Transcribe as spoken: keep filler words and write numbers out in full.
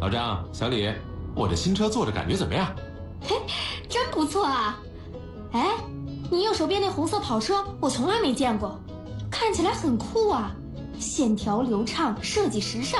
老张、小李，我这新车坐着感觉怎么样？ 嘿，真不错啊！哎，你右手边那红色跑车，我从来没见过，看起来很酷啊，线条流畅，设计时尚。